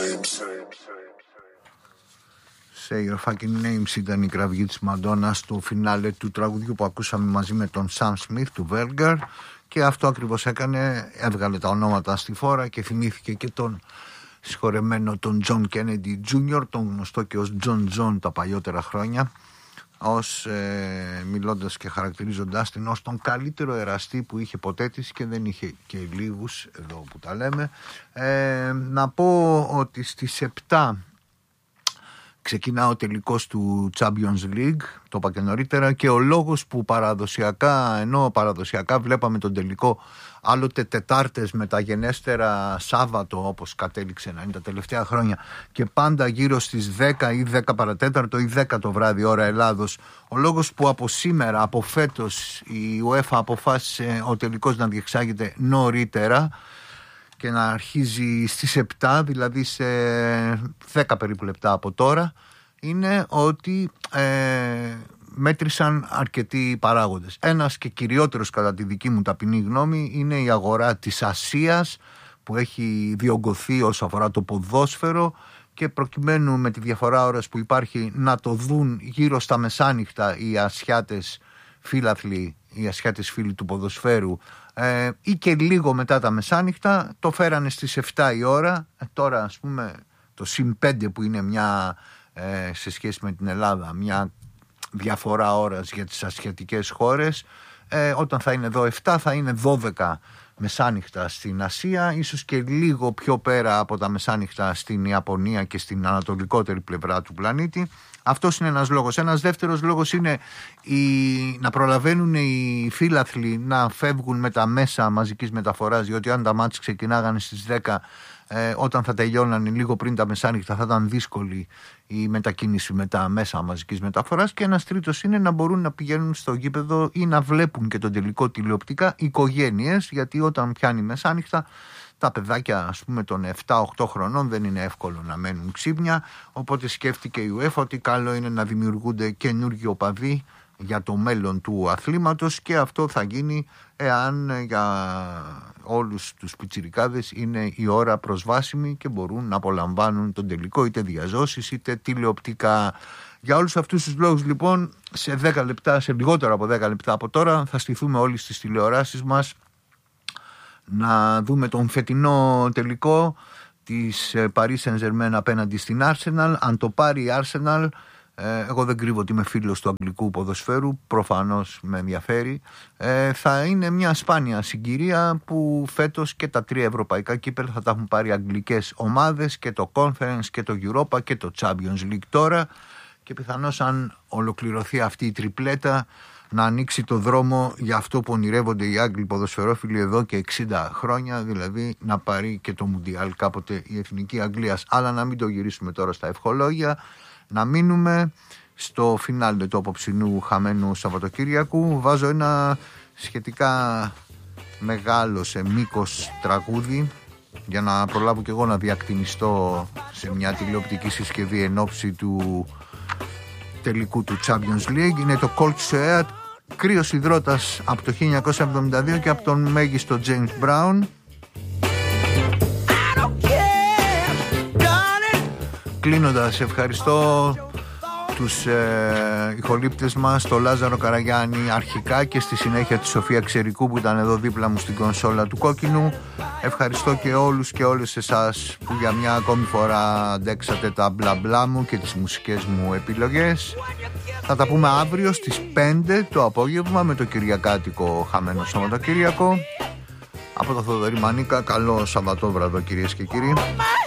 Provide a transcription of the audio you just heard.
Say Your Fucking Names ήταν η κραυγή της Μαντόνα στο φινάλε του τραγουδιού που ακούσαμε μαζί με τον Sam Smith του Vulgar, και αυτό ακριβώς έκανε, έβγαλε τα ονόματα στη φόρα και θυμήθηκε και τον συγχωρεμένο τον John Kennedy Jr., τον γνωστό και ως John John τα παλιότερα χρόνια, ως μιλώντας και χαρακτηρίζοντάς την ως τον καλύτερο εραστή που είχε ποτέ της, και δεν είχε και λίγους εδώ που τα λέμε. Να πω ότι στις 7 ξεκινά ο τελικός του Champions League, το είπα και νωρίτερα, και ο λόγος που παραδοσιακά βλέπαμε τον τελικό άλλοτε Τετάρτες μεταγενέστερα Σάββατο, όπως κατέληξε να είναι τα τελευταία χρόνια, και πάντα γύρω στις 10 ή 10 παρατέταρτο ή 10 το βράδυ ώρα Ελλάδος, ο λόγος που από σήμερα, από φέτος, η UEFA αποφάσισε ο τελικός να διεξάγεται νωρίτερα και να αρχίζει στις 7, δηλαδή σε 10 περίπου λεπτά από τώρα, είναι ότι μέτρησαν αρκετοί παράγοντες. Ένας και κυριότερος κατά τη δική μου ταπεινή γνώμη είναι η αγορά της Ασίας, που έχει διωγγωθεί όσο αφορά το ποδόσφαιρο, και προκειμένου με τη διαφορά ώρας που υπάρχει να το δουν γύρω στα μεσάνυχτα οι Ασιάτες φίλαθλοι, οι Ασιάτες φίλοι του ποδοσφαίρου, ή και λίγο μετά τα μεσάνυχτα, το φέρανε στις 7 η ώρα. Τώρα ας πούμε το ΣΥΜ 5 που είναι μια σε σχέση με την Ελλάδα μια διαφορά ώρας για τις ασιατικές χώρες, όταν θα είναι εδώ 7 θα είναι 12 μεσάνυχτα στην Ασία, ίσως και λίγο πιο πέρα από τα μεσάνυχτα στην Ιαπωνία και στην ανατολικότερη πλευρά του πλανήτη. Αυτός είναι ένας λόγος. Ένας δεύτερος λόγος είναι να προλαβαίνουν οι φίλαθλοι να φεύγουν με τα μέσα μαζικής μεταφοράς, διότι αν τα μάτς ξεκινάγανε στις 10, όταν θα τελειώνανε λίγο πριν τα μεσάνυχτα θα ήταν δύσκολη η μετακίνηση με τα μέσα μαζικής μεταφοράς. Και ένας τρίτος είναι να μπορούν να πηγαίνουν στο γήπεδο ή να βλέπουν και τον τελικό τηλεοπτικά οικογένειες, γιατί όταν πιάνει μεσάνυχτα τα παιδάκια ας πούμε των 7-8 χρονών δεν είναι εύκολο να μένουν ξύπνια, οπότε σκέφτηκε η UEFA ότι καλό είναι να δημιουργούνται καινούργιοι οπαδοί για το μέλλον του αθλήματος, και αυτό θα γίνει εάν για όλους τους πιτσιρικάδες είναι η ώρα προσβάσιμη και μπορούν να απολαμβάνουν τον τελικό είτε διαζώσεις είτε τηλεοπτικά. Για όλους αυτούς τους λόγους λοιπόν σε 10 λεπτά, σε λιγότερο από 10 λεπτά από τώρα θα στηθούμε όλοι στις τηλεοράσεις μας να δούμε τον φετινό τελικό της Paris Saint-Germain απέναντι στην Arsenal. Αν το πάρει η Arsenal, εγώ δεν κρύβω ότι είμαι φίλος του αγγλικού ποδοσφαίρου, προφανώς με ενδιαφέρει, θα είναι μια σπάνια συγκυρία που φέτος και τα 3 ευρωπαϊκά κύπελα θα τα έχουν πάρει αγγλικές ομάδες, και το Conference και το Europa και το Champions League τώρα, και πιθανώς αν ολοκληρωθεί αυτή η τριπλέτα να ανοίξει το δρόμο για αυτό που ονειρεύονται οι Άγγλοι ποδοσφαιρόφιλοι εδώ και 60 χρόνια, δηλαδή να πάρει και το Μουντιάλ κάποτε η Εθνική Αγγλίας. Αλλά να μην το γυρίσουμε τώρα στα ευχολόγια, να μείνουμε στο φινάλε του απόψινού χαμένου Σαββατοκύριακου. Βάζω ένα σχετικά μεγάλο σε μήκος τραγούδι για να προλάβω και εγώ να διακτηνιστώ σε μια τηλεοπτική συσκευή εν ώψη του τελικού του Champions League. Είναι το Cold Sweat, κρύος υδρότας από το 1972 και από τον μέγιστο James Brown. Κλείνοντας, ευχαριστώ τους ηχολήπτες μας, τον Λάζαρο Καραγιάννη αρχικά και στη συνέχεια τη Σοφία Ξερικού που ήταν εδώ δίπλα μου στην κονσόλα του Κόκκινου. Ευχαριστώ και όλους και όλες εσάς που για μια ακόμη φορά αντέξατε τα μπλα μπλα μου και τις μουσικές μου επιλογές. Θα τα πούμε αύριο στις 5 το απόγευμα με το Κυριακάτικο χαμένο Σαββατοκύριακο. Από το Θοδωρή Μανίκα, καλό Σαββατόβραδο κυρίες και κύριοι.